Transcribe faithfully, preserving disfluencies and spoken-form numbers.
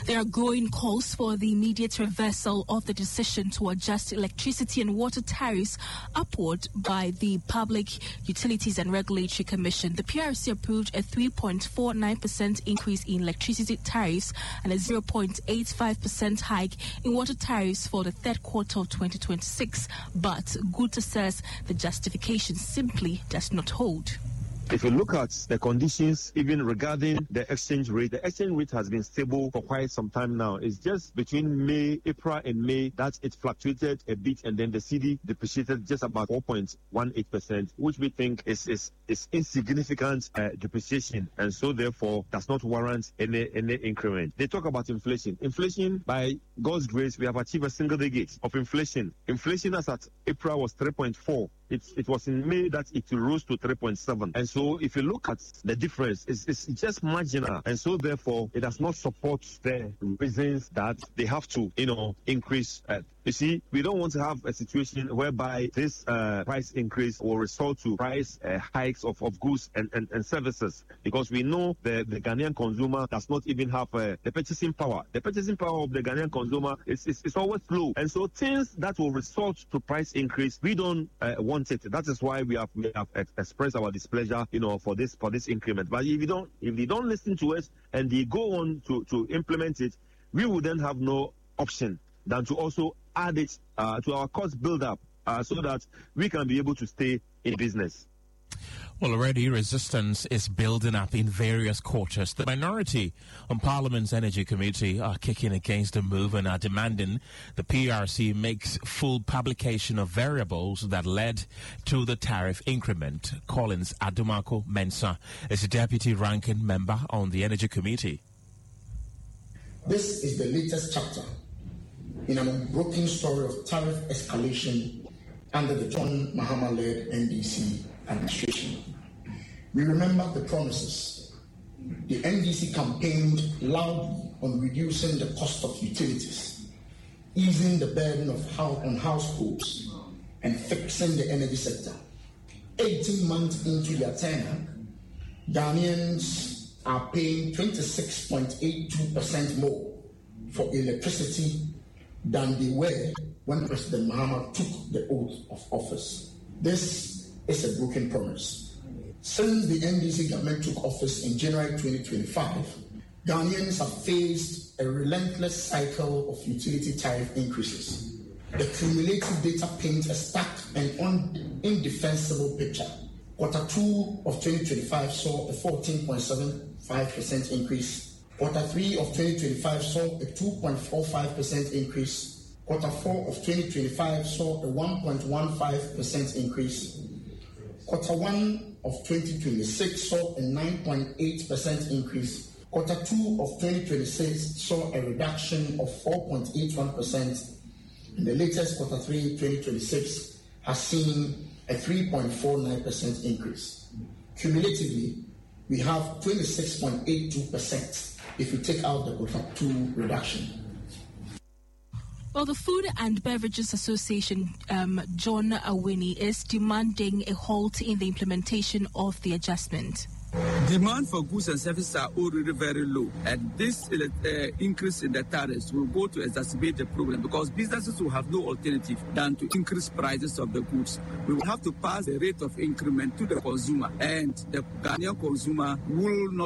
There are growing calls for the immediate reversal of the decision to adjust electricity and water tariffs upward by the Public Utilities and Regulatory Commission. The P R C approved a three point four nine percent increase in electricity tariffs and a zero point eight five percent hike in water tariffs for the third quarter of twenty twenty-six. But Guta says the justification simply does not hold. If you look at the conditions, even regarding the exchange rate, the exchange rate has been stable for quite some time now. It's just between May, April and May that it fluctuated a bit, and then the C D depreciated just about four point one eight percent, which we think is is, is insignificant uh, depreciation, and so therefore does not warrant any, any increment. They talk about inflation. Inflation, by God's grace, we have achieved a single digit of inflation. Inflation as at April was three point four. It, it was in May that it rose to three point seven. And so if you look at the difference, it's, it's just marginal. And so therefore, it does not support the reasons that they have to, you know, increase. Uh, you see, we don't want to have a situation whereby this uh, price increase will result to price uh, hikes of, of goods and, and, and services, because we know the, the Ghanaian consumer does not even have uh, the purchasing power. The purchasing power of the Ghanaian consumer is, is, is always low. And so things that will result to price increase, we don't uh, want it. That is why we have we have expressed our displeasure, you know, for this for this increment. But if you don't if they don't listen to us and they go on to, to implement it, we will then have no option than to also add it uh, to our cost build-up uh, so that we can be able to stay in business. Well, already resistance is building up in various quarters. The minority on Parliament's Energy Committee are kicking against the move and are demanding the P R C makes full publication of variables that led to the tariff increment. Collins Adumako Mensah is a deputy ranking member on the Energy Committee. This is the latest chapter in an unbroken story of tariff escalation under the John Mahama-led N D C administration. We remember the promises. The N D C campaigned loudly on reducing the cost of utilities, easing the burden of house on households, and fixing the energy sector. eighteen months into their tenure, Ghanaians are paying twenty-six point eight two percent more for electricity than they were when President Mahama took the oath of office. This is a broken promise. Since the N D C government took office in January twenty twenty-five, Ghanaians have faced a relentless cycle of utility tariff increases. The cumulative data paints a stark and un- indefensible picture. Quarter two of twenty twenty-five saw a fourteen point seven five percent increase. Quarter three of twenty twenty-five saw a two point four five percent increase. Quarter four of twenty twenty-five saw a one point one five percent increase. Quarter one of twenty twenty-six saw a nine point eight percent increase. Quarter two of twenty twenty-six saw a reduction of four point eight one percent. And the latest quarter three twenty twenty-six has seen a three point four nine percent increase. Cumulatively, we have twenty-six point eight two percent if you take out the quarter two reduction. Well, the Food and Beverages Association, um, John Awini, is demanding a halt in the implementation of the adjustment. Demand for goods and services are already very low, and this uh, increase in the tariffs will go to exacerbate the problem, because businesses will have no alternative than to increase prices of the goods. We will have to pass the rate of increment to the consumer, and the Ghanaian consumer will not